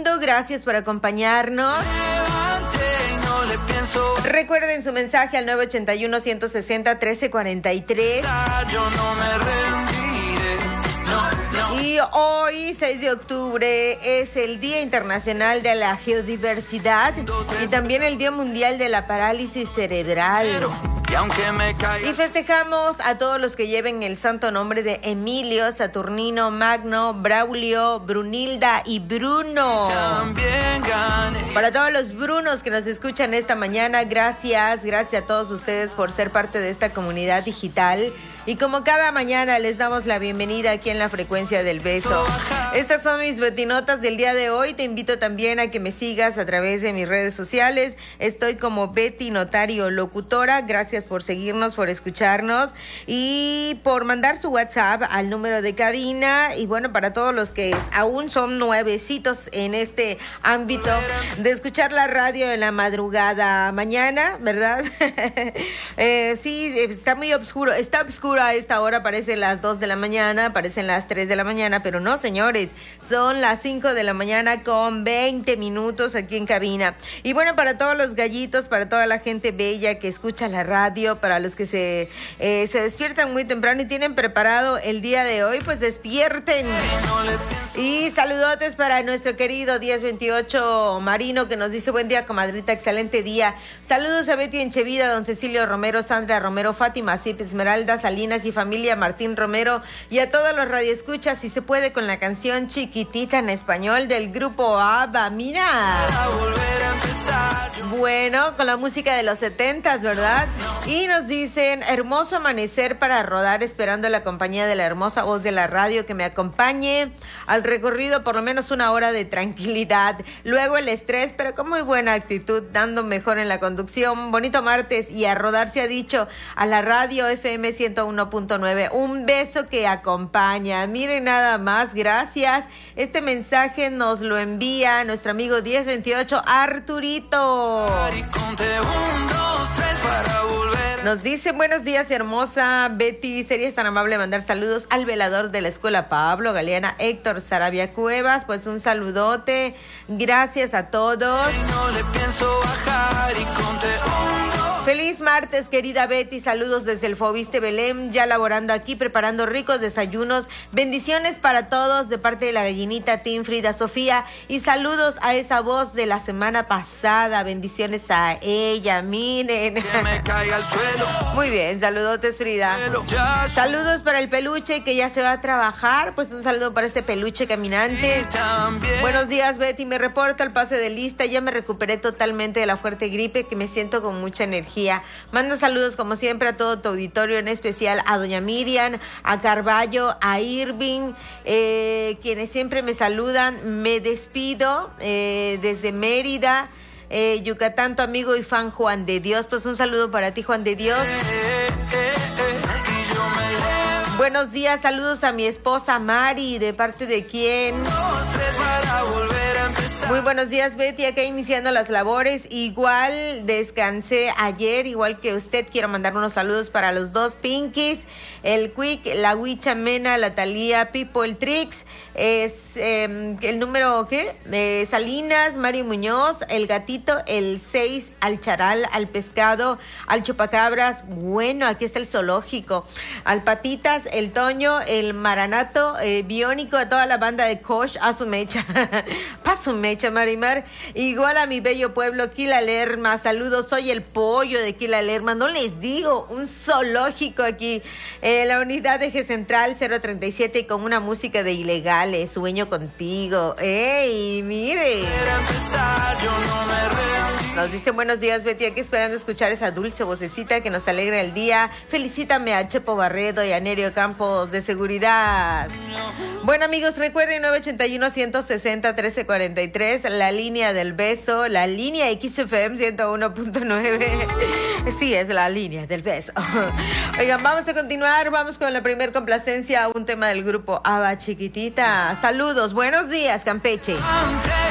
mundo, gracias por acompañarnos. Recuerden su mensaje al 981-160-1343. Y hoy, 6 de octubre, es el Día Internacional de la Geodiversidad y también el Día Mundial de la Parálisis Cerebral. Y festejamos a todos los que lleven el santo nombre de Emilio, Saturnino, Magno, Braulio, Brunilda y Bruno. Para todos los Brunos que nos escuchan esta mañana, gracias a todos ustedes por ser parte de esta comunidad digital. Y como cada mañana les damos la bienvenida aquí en la Frecuencia del Beso. Estas son mis betinotas del día de hoy. Te invito también a que me sigas a través de mis redes sociales. Estoy como Betty Notario Locutora. Gracias por seguirnos, por escucharnos y por mandar su WhatsApp al número de cabina. Y bueno, para todos los que aún son nuevecitos en este ámbito de escuchar la radio en la madrugada mañana, ¿verdad? Sí, está muy oscuro. Está oscuro a esta hora, parecen las 2 de la mañana, parecen las 3 de la mañana, pero no, señores, son las 5 de la mañana con 20 minutos aquí en cabina. Y bueno, para todos los gallitos, para toda la gente bella que escucha la radio, para los que se despiertan muy temprano y tienen preparado el día de hoy, pues despierten. Y saludotes para nuestro querido 1028 Marino, que nos dice buen día, comadrita, excelente día. Saludos a Betty Enchevida, don Cecilio Romero, Sandra Romero, Fátima Zip, Esmeralda Salinas y familia, Martín Romero, y a todos los radioescuchas, si se puede, con la canción Chiquitita en español del grupo ABBA. Mira, bueno, con la música de los 70s, ¿verdad? Y nos dicen, hermoso amanecer para rodar, esperando la compañía de la hermosa voz de la radio que me acompañe al recorrido, por lo menos una hora de tranquilidad, luego el estrés, pero con muy buena actitud, dando mejor en la conducción. Bonito martes, y a rodar se ha dicho, a la radio FM 101.9, un beso que acompaña. Miren nada más, gracias. Este mensaje nos lo envía nuestro amigo 1028 Arturito. Nos dice, buenos días, hermosa Betty, ¿serías tan amable de mandar saludos al velador de la escuela Pablo Galeana, Héctor Sarabia Cuevas? Pues un saludote, gracias a todos. Feliz martes, querida Betty, saludos desde el Fobiste Belém, ya laborando aquí, preparando ricos desayunos. Bendiciones para todos de parte de la gallinita Team Frida Sofía, y saludos a esa voz de la semana pasada, bendiciones a ella, miren. Que me caiga al suelo. Muy bien, saludotes, Frida. Saludos para el peluche que ya se va a trabajar, pues un saludo para este peluche caminante. Buenos días, Betty, me reporto al pase de lista, ya me recuperé totalmente de la fuerte gripe, que me siento con mucha energía. Mando saludos como siempre a todo tu auditorio, en especial a doña Miriam, a Carballo, a Irving, quienes siempre me saludan. Me despido desde Mérida, Yucatán, tu amigo y fan Juan de Dios. Pues un saludo para ti, Juan de Dios. Buenos días, saludos a mi esposa Mari, ¿de parte de quién? Muy buenos días, Betty, acá iniciando las labores. Igual descansé ayer, igual que usted. Quiero mandar unos saludos para los dos Pinkies, el Quick, la Huicha Mena, la Talía, Pipo, el Trix, es el número, ¿qué? Salinas, Mario Muñoz, el Gatito, el 6, al Charal, al Pescado, al Chupacabras. Bueno, aquí está el zoológico. Al Patitas, el Toño, el Maranato, Biónico, a toda la banda de Kosh, a su mecha. Pa' su mecha, Marimar. Igual a mi bello pueblo, Quilalerma. Saludos, soy el pollo de Quilalerma. No les digo, un zoológico aquí. La unidad de eje central 037, y con una música de ilegales. Sueño contigo. ¡Ey, mire! Nos dice buenos días, Betty, aquí esperando escuchar esa dulce vocecita que nos alegra el día. Felicítame a Chepo Barredo y a Nerio Campos de Seguridad. Bueno, amigos, recuerden 981-160-1343, la línea del beso, la línea XFM 101.9. Sí, es la línea del beso. Oigan, vamos a continuar, vamos con la primer complacencia, un tema del grupo ABBA, Chiquitita. Saludos, buenos días, Campeche.